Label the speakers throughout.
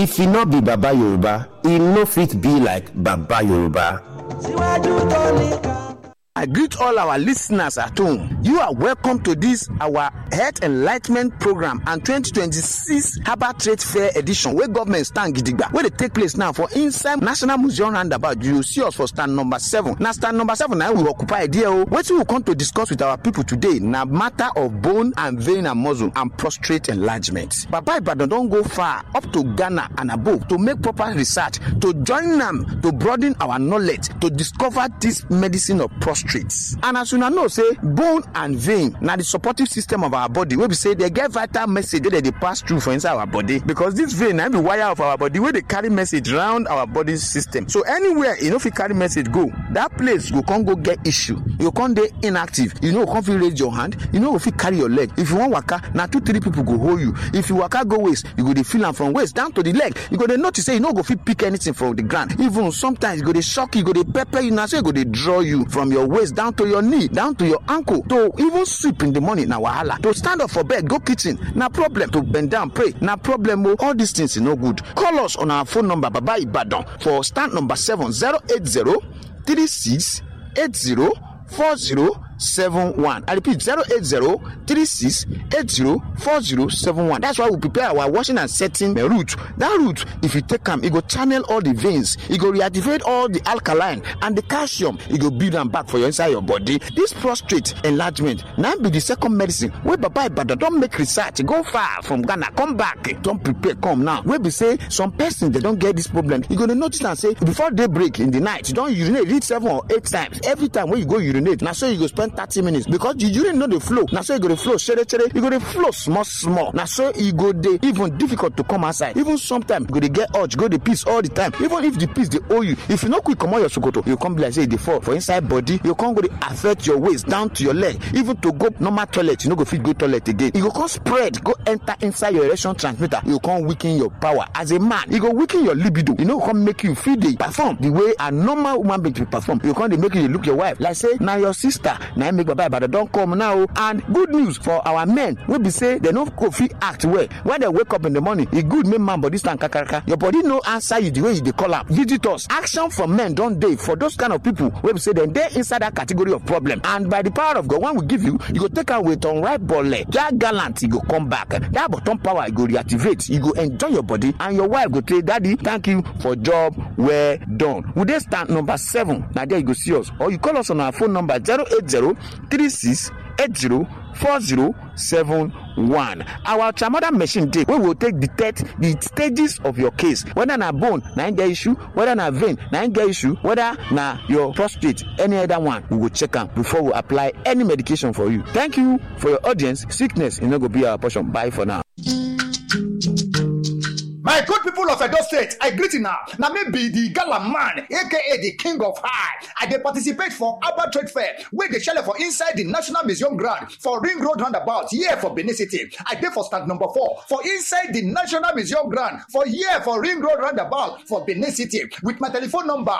Speaker 1: If e no be Baba Yoruba, e no fit be like Baba Yoruba. I greet all our listeners at home. You are welcome to this our Health Enlightenment Program and 2026 Harbour Trade Fair edition where government stand gidigba. Where they take place now for inside National Museum roundabout. You see us for stand number 7. Now stand number 7 now we occupy a deal. What we will come to discuss with our people today now matter of bone and vein and muscle and prostate enlargement. Baba Ibadan don't go far up to Ghana and above to make proper research to join them to broaden our knowledge to discover this medicine of prostate. And as you know, say bone and vein now the supportive system of our body where we say they get vital message that they pass through for inside our body because this vein now be wire of our body where they carry message around our body system. So anywhere if you carry message go, that place you can't go get issue. You can't be inactive. You can't feel raise your hand. If you carry your leg. If you want waka, now 2-3 people go hold you. If you waka go waist, you go to feel them from waist down to the leg. You go to notice say go fit pick anything from the ground. Even sometimes you go to shock you, go to pepper you now, so you go to draw you from your waist down to your knee, down to your ankle, to even sweep in the morning na wahala, to stand up for bed, go kitchen na problem, to bend down pray na problem. All these things is no good. Call us on our phone number Baba Ibadan for stand number 7 08036804071. I repeat 08036804071. That's why we prepare our washing and setting the root. That root, if you take them, it go channel all the veins, it go reactivate all the alkaline and the calcium, it go build them back for your inside your body. This prostate enlargement now be the second medicine where Baba Ibadan don't make research, go far from Ghana, come back, don't prepare, come now. Where we say some persons they don't get this problem, you gonna notice and say before daybreak in the night, you don't urinate, read 7 or 8 times. Every time when you go urinate, now so you go spend 30 minutes because the urine know the flow. Now so you go to flow, you go to flow small. Now so you go dey even difficult to come outside. Even sometimes you go to get urge, go to piss all the time. Even if the piss they owe you, if you no quick come out your sokoto, you come be like say they fall for inside body. You can't go to affect your waist down to your leg. Even to go normal toilet, you no go fit go toilet again. You go come spread, go enter inside your erection transmitter. You can't weaken your power as a man. You go weaken your libido. You know come make you feel they perform the way a normal woman being to perform. You can't make you look your wife like say now your sister. Now make Baba Ibadan don't come now. And good news for our men we be say they no go fit act well when they wake up in the morning. E good make man body stand kakaraka. Your body no answer you the way you dey call up. Visitors action from men don't dey for those kind of people we be say then they inside that category of problem. And by the power of God, when we give you go take away on right ball. That gallant you go come back. That bottom power you go reactivate. You go enjoy your body and your wife go say, Daddy, thank you for job well done. We dey stand number 7. Now there you go see us or you call us on our phone number 08036804071. Our ultramoder machine day we will take detect the stages of your case, whether na bone na get issue, whether na vein na get issue, whether na your prostate, any other one. We will check am before we apply any medication for you. Thank you for your audience. Sickness is not go be our portion. Bye for now.
Speaker 2: My good people of Edo State, I greet you now. Now maybe the gala man, aka the king of high. I dey participate for Harbour Trade Fair, where they shell for inside the National Museum ground for Ring Road roundabout, here for Benin City. I dey for stand number 4 for inside the National Museum ground for here for Ring Road roundabout for Benin City with my telephone number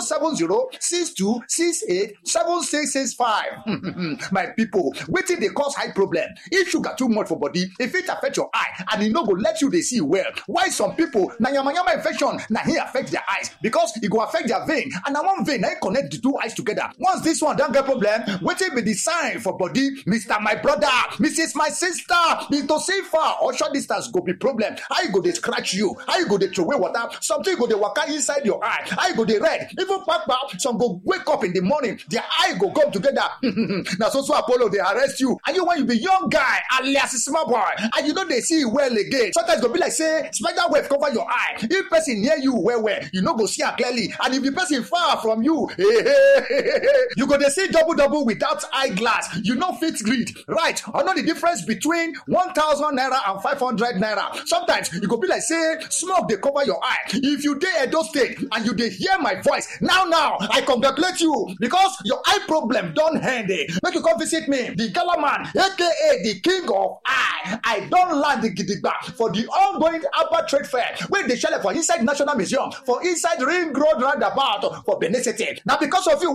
Speaker 2: 070-6268-7665. My people, wetin dey cause high problem? If sugar too much for body, if it affect your eye and e no go let you dey see well. Why some people na yamayama infection na here affect their eyes because it go affect their vein and na one vein na connect the two eyes together. Once this one don get problem, wetin be the sign for body? Mr. My brother, Mrs. My sister, to see far or short distance go be problem. How you go dey scratch you? How you go dey throw away water? Something go dey waka inside your eye. How you go dey red? Even kpakpa, some go wake up in the morning, their eye go come together. Na so Apollo dey arrest you. And you when you be young guy alias small boy and you no dey see well again. Sometimes go be like say spider web cover your eye. If person near you well, you no go see her clearly. And if the person far from you, you go dey see double without eyeglass. You no fit read. Right? I know the difference between 1,000 naira and 500 naira. Sometimes you go be like say smoke dey cover your eye. If you dey Edo State and you dey hear my voice now, I congratulate you because your eye problem don end. Make you come visit me, the Gala man, aka the king of eye. I don land the gidigba for the ongoing Harbour Trade Fair wey dey shele for inside National Museum for inside Ring Road roundabout for Benin City. Na because of you